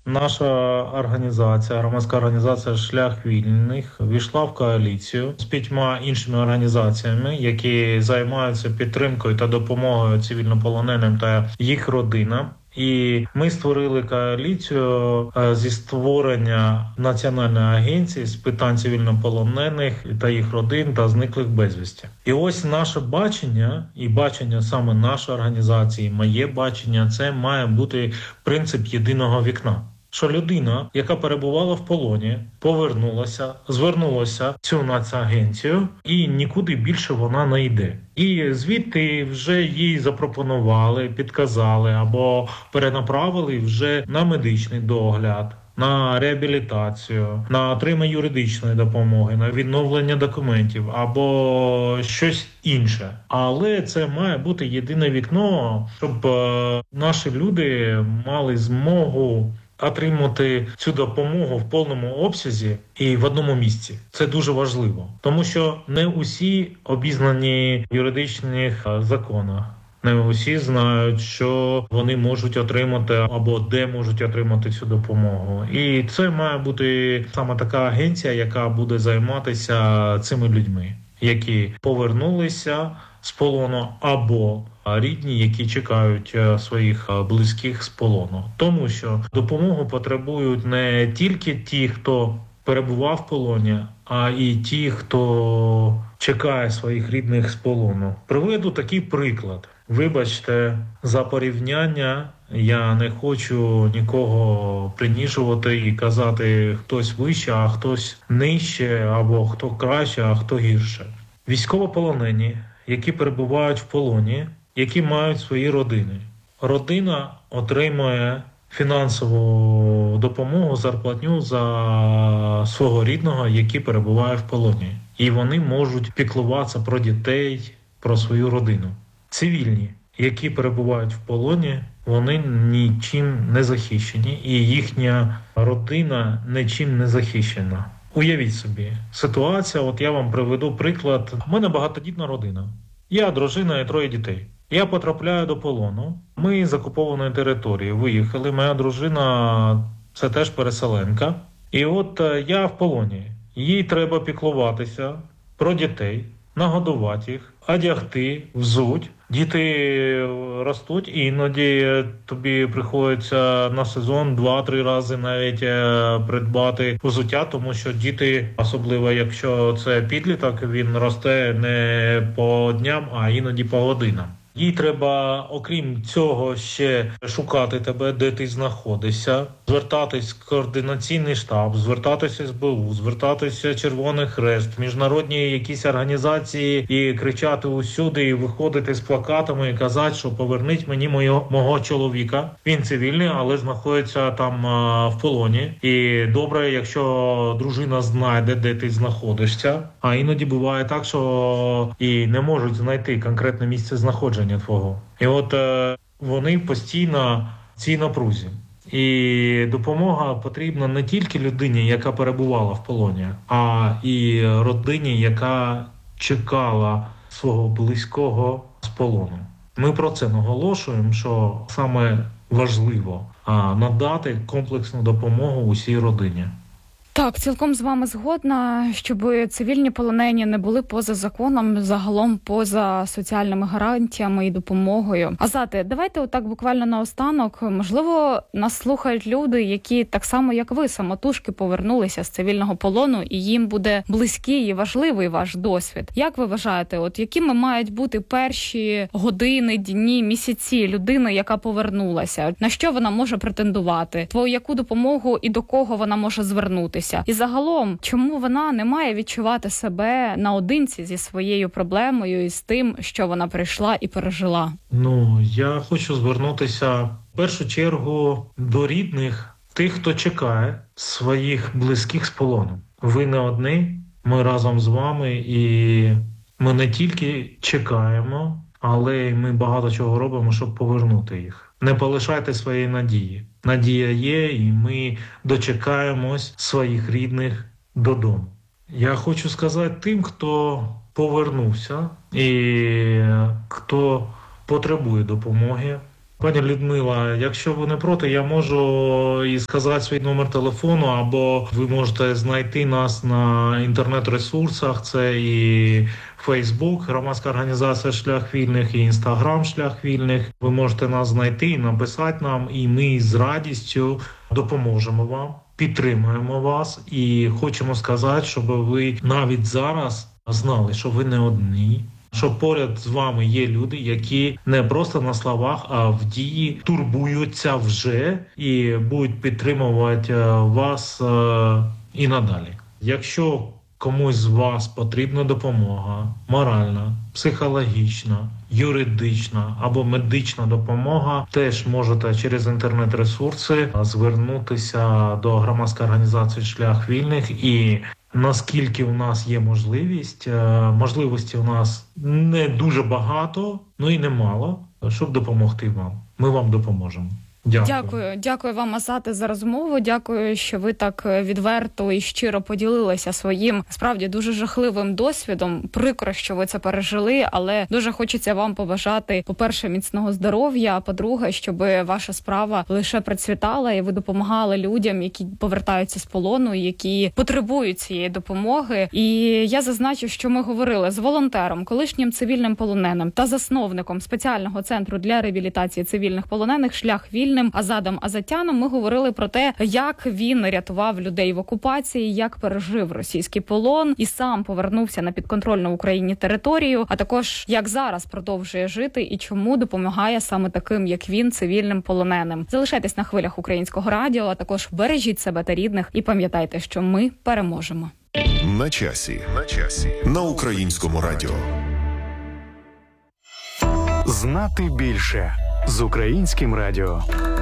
Наша організація, громадська організація «Шлях вільних» ввійшла в коаліцію з 5 іншими організаціями, які займаються підтримкою та допомогою цивільнополоненим та їх родинам. І ми створили коаліцію зі створення Національної агенції з питань цивільнополонених та їх родин та зниклих безвісті. І ось наше бачення, і бачення саме нашої організації, моє бачення, це має бути принцип єдиного вікна. Що людина, яка перебувала в полоні, повернулася, звернулася в цю нацагенцію і нікуди більше вона не йде. І звідти вже їй запропонували, підказали або перенаправили вже на медичний догляд, на реабілітацію, на отримання юридичної допомоги, на відновлення документів або щось інше. Але це має бути єдине вікно, щоб наші люди мали змогу отримати цю допомогу в повному обсязі і в одному місці. Це дуже важливо, тому що не усі обізнані в юридичних законах. Не усі знають, що вони можуть отримати або де можуть отримати цю допомогу. І це має бути саме така агенція, яка буде займатися цими людьми, які повернулися з полону або рідні, які чекають своїх близьких з полону. Тому що допомогу потребують не тільки ті, хто перебував в полоні, а і ті, хто чекає своїх рідних з полону. Приведу такий приклад. Вибачте за порівняння, я не хочу нікого приніжувати і казати хтось вище, а хтось нижче, або хто краще, а хто гірше. Військовополонені, які перебувають в полоні, які мають свої родини. Родина отримує фінансову допомогу, зарплатню за свого рідного, який перебуває в полоні. І вони можуть піклуватися про дітей, про свою родину. Цивільні, які перебувають в полоні, вони нічим не захищені, і їхня родина нічим не захищена. Уявіть собі, ситуація, от я вам приведу приклад. У мене багатодітна родина. Я дружина і 3 дітей. Я потрапляю до полону. Ми з окупованої території виїхали. Моя дружина – це теж переселенка. І от я в полоні. Їй треба піклуватися про дітей, нагодувати їх, одягти, взуть. Діти ростуть, і іноді тобі приходиться на сезон 2-3 рази навіть придбати взуття, тому що діти, особливо якщо це підліток, він росте не по дням, а іноді по годинам. Їй треба, окрім цього, ще шукати тебе, де ти знаходишся, звертатись в координаційний штаб, звертатися СБУ, звертатися Червоний Хрест, міжнародні якісь організації і кричати усюди, і виходити з плакатами і казати, що поверніть мені мого чоловіка. Він цивільний, але знаходиться там в полоні. І добре, якщо дружина знайде, де ти знаходишся. А іноді буває так, що і не можуть знайти конкретне місце знаходження твого. І от вони постійно в цій напрузі. І допомога потрібна не тільки людині, яка перебувала в полоні, а і родині, яка чекала свого близького з полону. Ми про це наголошуємо, що саме важливо надати комплексну допомогу усій родині. Так, цілком з вами згодна, щоб цивільні полонені не були поза законом, загалом поза соціальними гарантіями і допомогою. Азате, давайте отак буквально наостанок, можливо, нас слухають люди, які так само, як ви, самотужки повернулися з цивільного полону, і їм буде близький і важливий ваш досвід. Як ви вважаєте, от якими мають бути перші години, дні, місяці людини, яка повернулася? На що вона може претендувати? По яку допомогу і до кого вона може звернутися? І загалом, чому вона не має відчувати себе наодинці зі своєю проблемою і з тим, що вона прийшла і пережила? Я хочу звернутися в першу чергу до рідних, тих, хто чекає своїх близьких з полону. Ви не одні, ми разом з вами, і ми не тільки чекаємо, але й ми багато чого робимо, щоб повернути їх. Не полишайте своєї надії. Надія є, і ми дочекаємось своїх рідних додому. Я хочу сказати тим, хто повернувся і хто потребує допомоги, Пані Людмила, якщо ви не проти, я можу і сказати свій номер телефону, або ви можете знайти нас на інтернет-ресурсах. Це і Facebook, громадська організація «Шлях вільних», і Instagram «Шлях вільних». Ви можете нас знайти і написати нам, і ми з радістю допоможемо вам, підтримуємо вас і хочемо сказати, щоб ви навіть зараз знали, що ви не одні. Що поряд з вами є люди, які не просто на словах, а в дії турбуються вже і будуть підтримувати вас і надалі. Якщо комусь з вас потрібна допомога, моральна, психологічна, юридична або медична допомога, теж можете через інтернет-ресурси звернутися до громадської організації «Шлях вільних». І наскільки у нас є можливості у нас не дуже багато, ну і немало, щоб допомогти вам. Ми вам допоможемо. Дякую вам, Азате, за розмову. Дякую, що ви так відверто і щиро поділилися своїм, справді, дуже жахливим досвідом. Прикро, що ви це пережили, але дуже хочеться вам побажати, по-перше, міцного здоров'я, а по-друге, щоб ваша справа лише процвітала і ви допомагали людям, які повертаються з полону, які потребують цієї допомоги. І я зазначу, що ми говорили з волонтером, колишнім цивільним полоненим та засновником спеціального центру для реабілітації цивільних полонених «Шлях вільних» Азадом Азатяном. Ми говорили про те, як він рятував людей в окупації, як пережив російський полон і сам повернувся на підконтрольну Україні територію, а також як зараз продовжує жити і чому допомагає саме таким, як він, цивільним полоненим. Залишайтесь на хвилях Українського радіо, а також бережіть себе та рідних і пам'ятайте, що ми переможемо. На часі. На Українському радіо. Знати більше з Українським радіо.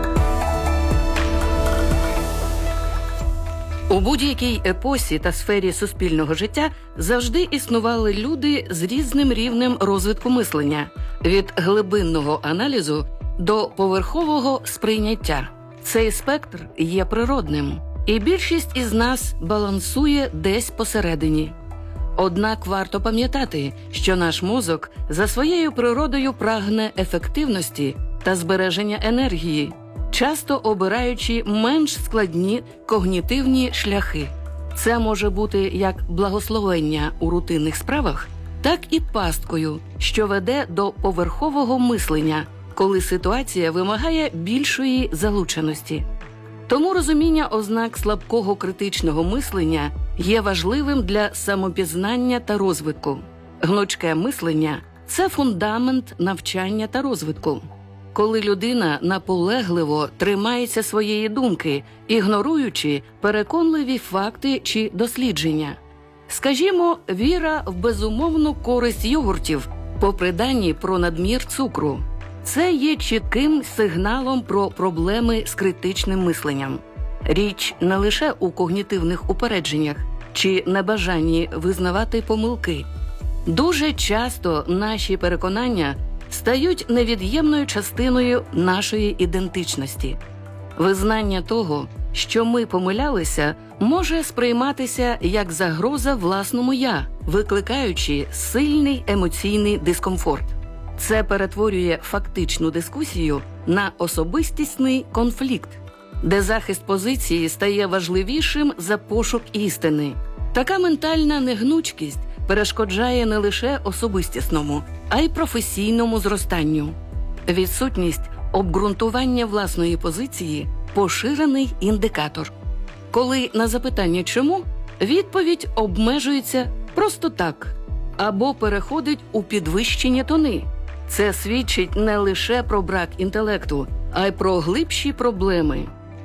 У будь-якій епосі та сфері суспільного життя завжди існували люди з різним рівнем розвитку мислення – від глибинного аналізу до поверхового сприйняття. Цей спектр є природним, і більшість із нас балансує десь посередині. Однак варто пам'ятати, що наш мозок за своєю природою прагне ефективності та збереження енергії, часто обираючи менш складні когнітивні шляхи. Це може бути як благословення у рутинних справах, так і пасткою, що веде до поверхового мислення, коли ситуація вимагає більшої залученості. Тому розуміння ознак слабкого критичного мислення є важливим для самопізнання та розвитку. Гнучке мислення – це фундамент навчання та розвитку. Коли людина наполегливо тримається своєї думки, ігноруючи переконливі факти чи дослідження. Скажімо, віра в безумовну користь йогуртів, попри дані про надмір цукру. Це є чітким сигналом про проблеми з критичним мисленням. Річ не лише у когнітивних упередженнях чи небажанні визнавати помилки. Дуже часто наші переконання стають невід'ємною частиною нашої ідентичності. Визнання того, що ми помилялися, може сприйматися як загроза власному «я», викликаючи сильний емоційний дискомфорт. Це перетворює фактичну дискусію на особистісний конфлікт, де захист позиції стає важливішим за пошук істини. Така ментальна негнучкість перешкоджає не лише особистісному, а й професійному зростанню. Відсутність обґрунтування власної позиції – поширений індикатор. Коли на запитання «чому?» відповідь обмежується просто так або переходить у підвищення тони. Це свідчить не лише про брак інтелекту, а й про глибші проблеми.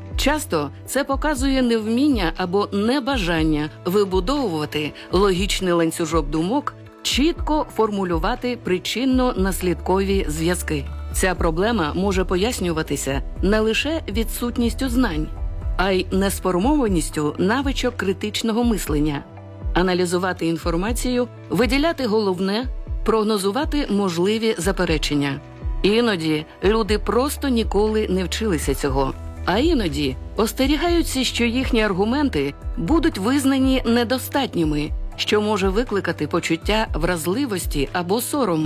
Часто це показує невміння або небажання вибудовувати логічний ланцюжок думок, чітко формулювати причинно-наслідкові зв'язки. Ця проблема може пояснюватися не лише відсутністю знань, а й несформованістю навичок критичного мислення. Аналізувати інформацію, виділяти головне, прогнозувати можливі заперечення. Іноді люди просто ніколи не вчилися цього, а іноді остерігаються, що їхні аргументи будуть визнані недостатніми, що може викликати почуття вразливості або сорому.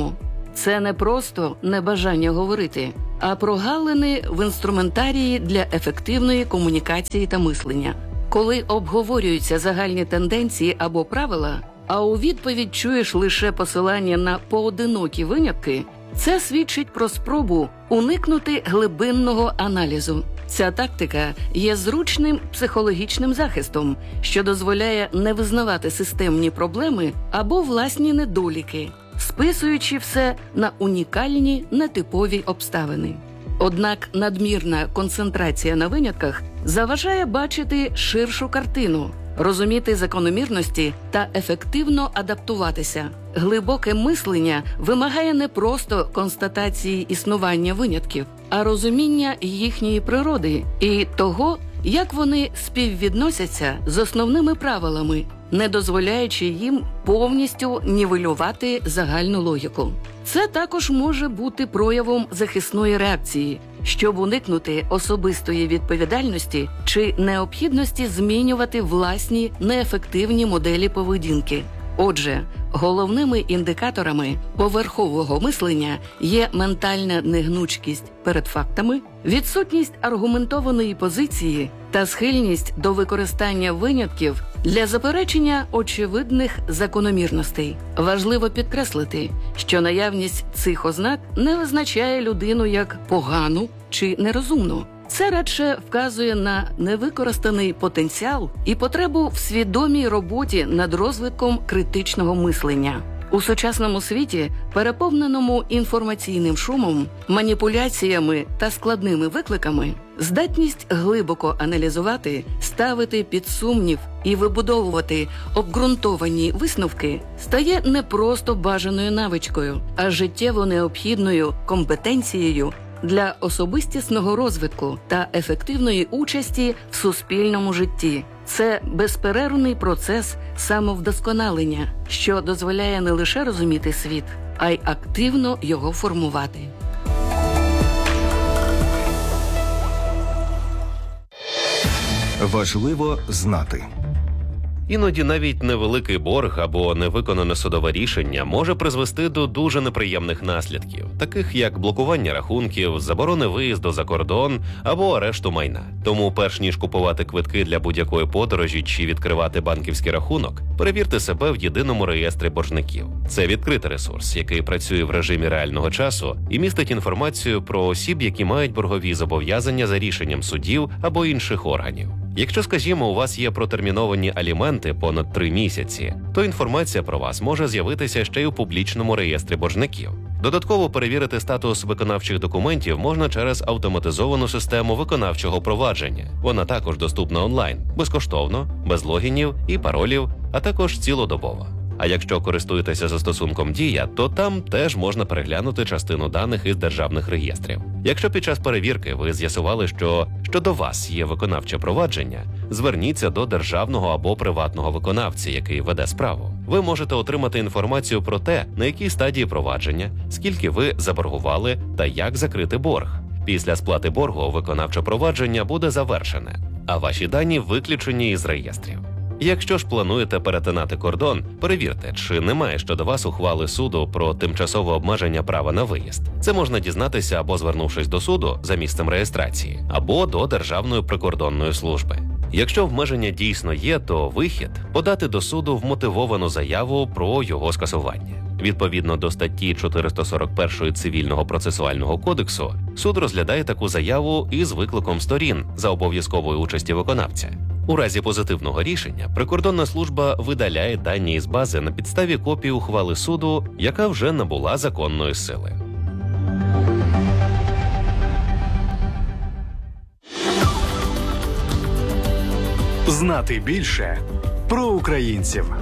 Це не просто небажання говорити, а прогалини в інструментарії для ефективної комунікації та мислення. Коли обговорюються загальні тенденції або правила, а у відповідь чуєш лише посилання на поодинокі винятки, це свідчить про спробу уникнути глибинного аналізу. Ця тактика є зручним психологічним захистом, що дозволяє не визнавати системні проблеми або власні недоліки, списуючи все на унікальні, нетипові обставини. Однак надмірна концентрація на винятках заважає бачити ширшу картину, розуміти закономірності та ефективно адаптуватися. Глибоке мислення вимагає не просто констатації існування винятків, а розуміння їхньої природи і того, як вони співвідносяться з основними правилами, не дозволяючи їм повністю нівелювати загальну логіку. Це також може бути проявом захисної реакції, щоб уникнути особистої відповідальності чи необхідності змінювати власні неефективні моделі поведінки. Отже, головними індикаторами поверхового мислення є ментальна негнучкість перед фактами, відсутність аргументованої позиції та схильність до використання винятків для заперечення очевидних закономірностей. Важливо підкреслити, що наявність цих ознак не визначає людину як погану чи нерозумну. Це радше вказує на невикористаний потенціал і потребу в свідомій роботі над розвитком критичного мислення. У сучасному світі, переповненому інформаційним шумом, маніпуляціями та складними викликами, здатність глибоко аналізувати, ставити під сумнів і вибудовувати обґрунтовані висновки стає не просто бажаною навичкою, а життєво необхідною компетенцією для особистісного розвитку та ефективної участі в суспільному житті. Це безперервний процес самовдосконалення, що дозволяє не лише розуміти світ, а й активно його формувати. Важливо знати. Іноді навіть невеликий борг або невиконане судове рішення може призвести до дуже неприємних наслідків, таких як блокування рахунків, заборони виїзду за кордон або арешту майна. Тому перш ніж купувати квитки для будь-якої подорожі чи відкривати банківський рахунок, перевірте себе в єдиному реєстрі боржників. Це відкритий ресурс, який працює в режимі реального часу і містить інформацію про осіб, які мають боргові зобов'язання за рішенням судів або інших органів. Якщо, скажімо, у вас є протерміновані аліменти понад 3 місяці, то інформація про вас може з'явитися ще й у публічному реєстрі боржників. Додатково перевірити статус виконавчих документів можна через автоматизовану систему виконавчого провадження. Вона також доступна онлайн, безкоштовно, без логінів і паролів, а також цілодобово. А якщо користуєтеся застосунком «Дія», то там теж можна переглянути частину даних із державних реєстрів. Якщо під час перевірки ви з'ясували, що до вас є виконавче провадження, зверніться до державного або приватного виконавця, який веде справу. Ви можете отримати інформацію про те, на якій стадії провадження, скільки ви заборгували та як закрити борг. Після сплати боргу виконавче провадження буде завершене, а ваші дані виключені із реєстрів. Якщо ж плануєте перетинати кордон, перевірте, чи немає щодо вас ухвали суду про тимчасове обмеження права на виїзд. Це можна дізнатися або звернувшись до суду за місцем реєстрації, або до Державної прикордонної служби. Якщо обмеження дійсно є, то вихід – подати до суду вмотивовану заяву про його скасування. Відповідно до статті 441 Цивільного процесуального кодексу, суд розглядає таку заяву із викликом сторін за обов'язкової участі виконавця. У разі позитивного рішення прикордонна служба видаляє дані із бази на підставі копії ухвали суду, яка вже набула законної сили. Знати більше про українців.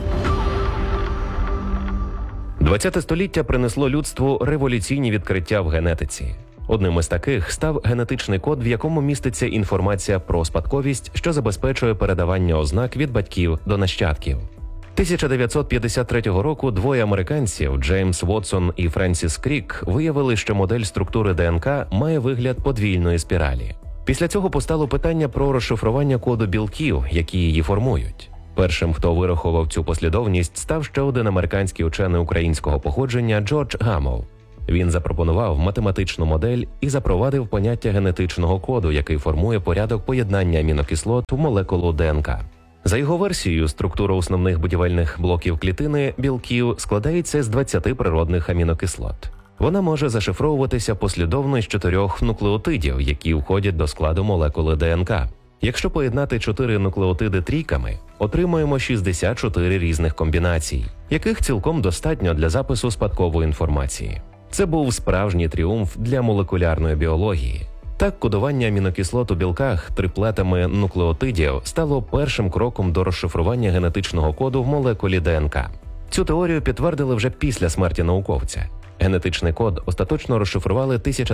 20 століття принесло людству революційні відкриття в генетиці. Одним із таких став генетичний код, в якому міститься інформація про спадковість, що забезпечує передавання ознак від батьків до нащадків. 1953 року двоє американців, Джеймс Вотсон і Френсіс Крік, виявили, що модель структури ДНК має вигляд подвійної спіралі. Після цього постало питання про розшифрування коду білків, які її формують. Першим, хто вирахував цю послідовність, став ще один американський учений українського походження Джордж Гамов. Він запропонував математичну модель і запровадив поняття генетичного коду, який формує порядок поєднання амінокислот в молекулу ДНК. За його версією, структура основних будівельних блоків клітини білків складається з 20 природних амінокислот. Вона може зашифровуватися послідовно із 4 нуклеотидів, які входять до складу молекули ДНК. Якщо поєднати 4 нуклеотиди трійками, отримуємо 64 різних комбінацій, яких цілком достатньо для запису спадкової інформації. Це був справжній тріумф для молекулярної біології. Так, кодування амінокислот у білках триплетами нуклеотидів стало першим кроком до розшифрування генетичного коду в молекулі ДНК. Цю теорію підтвердили вже після смерті науковця. Генетичний код остаточно розшифрували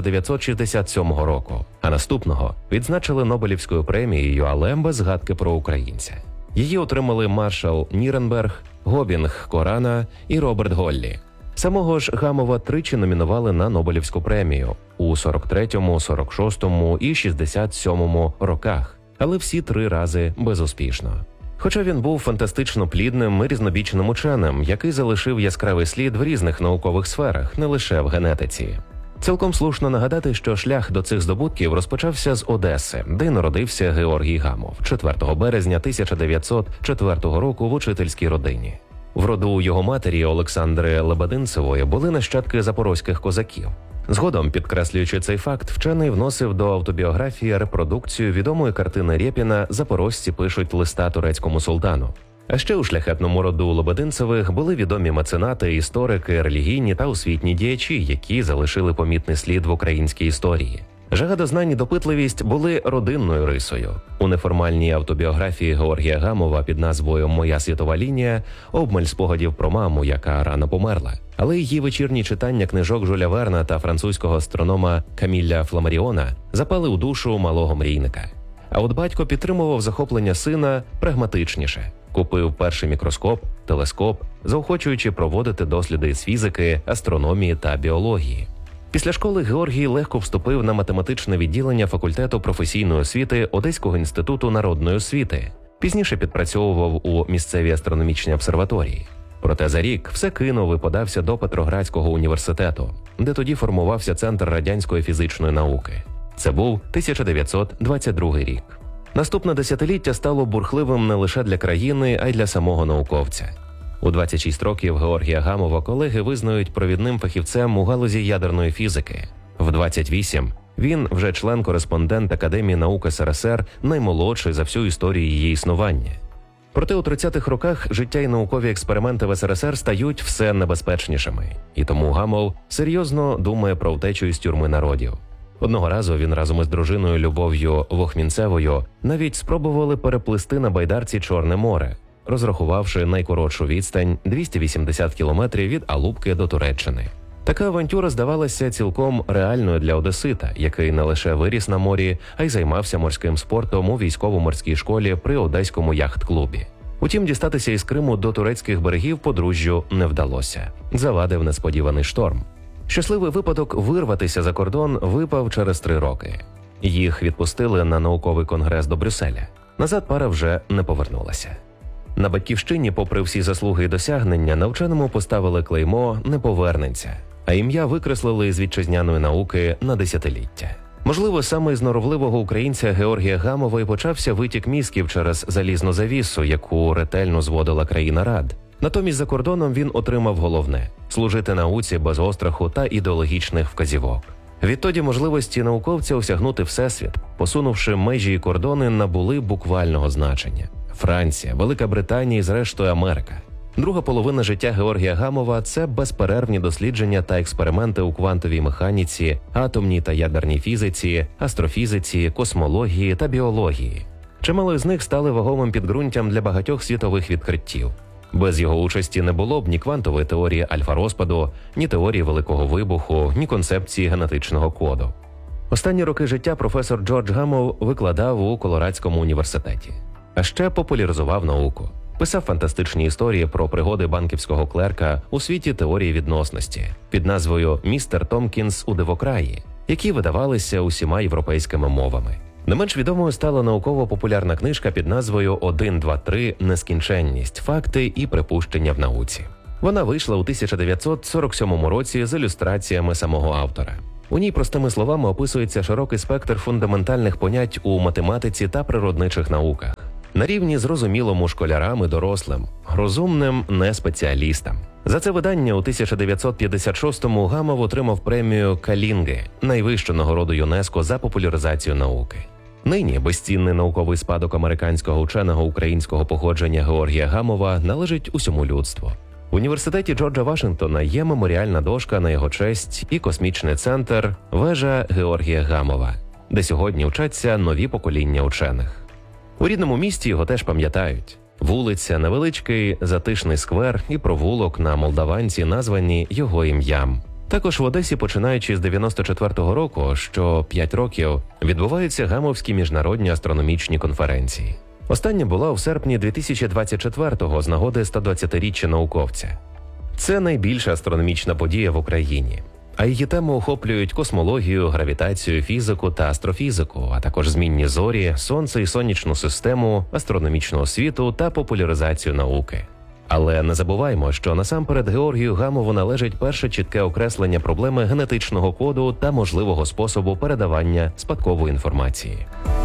1967 року, а наступного відзначили Нобелівською премією, але без згадки про українця. Її отримали Маршал Ніренберг, Гобінг Корана і Роберт Голлі. Самого ж Гамова тричі номінували на Нобелівську премію у 43-му, 46-му і 67-му роках, але всі 3 рази безуспішно. Хоча він був фантастично плідним і різнобічним ученим, який залишив яскравий слід в різних наукових сферах, не лише в генетиці. Цілком слушно нагадати, що шлях до цих здобутків розпочався з Одеси, де народився Георгій Гамов 4 березня 1904 року в учительській родині. В роду його матері Олександри Лебединцевої були нащадки запорозьких козаків. Згодом, підкреслюючи цей факт, вчений вносив до автобіографії репродукцію відомої картини Рєпіна «Запорожці пишуть листа турецькому султану». А ще у шляхетному роду Лебединцевих були відомі меценати, історики, релігійні та освітні діячі, які залишили помітний слід в українській історії. Жага до знань і допитливість були родинною рисою. У неформальній автобіографії Георгія Гамова під назвою «Моя світова лінія» обмаль спогадів про маму, яка рано померла. Але її вечірні читання книжок Жюля Верна та французького астронома Каміля Фламаріона запали у душу малого мрійника. А от батько підтримував захоплення сина прагматичніше. Купив перший мікроскоп, телескоп, заохочуючи проводити досліди з фізики, астрономії та біології. Після школи Георгій легко вступив на математичне відділення факультету професійної освіти Одеського інституту народної освіти. Пізніше підпрацьовував у місцевій астрономічній обсерваторії. Проте за рік все кинув і подався до Петроградського університету, де тоді формувався Центр радянської фізичної науки. Це був 1922 рік. Наступне десятиліття стало бурхливим не лише для країни, а й для самого науковця. У 26 років Георгія Гамова колеги визнають провідним фахівцем у галузі ядерної фізики. В 28 він вже член-кореспондент Академії наук СРСР, наймолодший за всю історію її існування. Проте у 30-х роках життя і наукові експерименти в СРСР стають все небезпечнішими. І тому Гамов серйозно думає про втечу із тюрми народів. Одного разу він разом із дружиною Любов'ю Вохмінцевою навіть спробували переплисти на байдарці Чорне море, розрахувавши найкоротшу відстань 280 кілометрів від Алупки до Туреччини. Така авантюра здавалася цілком реальною для одесита, який не лише виріс на морі, а й займався морським спортом у військово-морській школі при Одеському яхт-клубі. Утім, дістатися із Криму до турецьких берегів подружжю не вдалося. Завадив несподіваний шторм. Щасливий випадок вирватися за кордон випав через 3 роки. Їх відпустили на науковий конгрес до Брюсселя. Назад пара вже не повернулася. На батьківщині, попри всі заслуги і досягнення, на вченому поставили клеймо «не повернеться», а ім'я викреслили з вітчизняної науки на десятиліття. Можливо, саме із норовливого українця Георгія Гамова і почався витік мізків через залізну завісу, яку ретельно зводила країна Рад. Натомість за кордоном він отримав головне – служити науці без остраху та ідеологічних вказівок. Відтоді можливості науковця осягнути всесвіт, посунувши межі і кордони, набули буквального значення. Франція, Велика Британія і зрештою Америка. Друга половина життя Георгія Гамова – це безперервні дослідження та експерименти у квантовій механіці, атомній та ядерній фізиці, астрофізиці, космології та біології. Чимало з них стали вагомим підґрунтям для багатьох світових відкриттів. Без його участі не було б ні квантової теорії альфа-розпаду, ні теорії Великого вибуху, ні концепції генетичного коду. Останні роки життя професор Джордж Гамов викладав у Колорадському університеті. А ще популяризував науку. Писав фантастичні історії про пригоди банківського клерка у світі теорії відносності під назвою «Містер Томкінс у дивокраї», які видавалися усіма європейськими мовами. Не менш відомою стала науково-популярна книжка під назвою «1, 2, 3. Нескінченність. Факти і припущення в науці». Вона вийшла у 1947 році з ілюстраціями самого автора. У ній простими словами описується широкий спектр фундаментальних понять у математиці та природничих науках. На рівні зрозумілому школярам і дорослим, розумним не спеціалістам. За це видання у 1956-му Гамов отримав премію Калінги, найвищу нагороду ЮНЕСКО за популяризацію науки. Нині безцінний науковий спадок американського ученого українського походження Георгія Гамова належить усьому людству. В університеті Джорджа Вашингтона є меморіальна дошка на його честь і космічний центр «Вежа Георгія Гамова», де сьогодні вчаться нові покоління учених. У рідному місті його теж пам'ятають. Вулиця, невеличкий затишний сквер і провулок на Молдаванці названі його ім'ям. Також в Одесі, починаючи з 94-го року, що 5 років, відбуваються Гамовські міжнародні астрономічні конференції. Остання була у серпні 2024-го з нагоди 120-річчя науковця. Це найбільша астрономічна подія в Україні. А її теми охоплюють космологію, гравітацію, фізику та астрофізику, а також змінні зорі, сонце і сонячну систему, астрономічну освіту та популяризацію науки. Але не забуваймо, що насамперед Георгію Гамову належить перше чітке окреслення проблеми генетичного коду та можливого способу передавання спадкової інформації.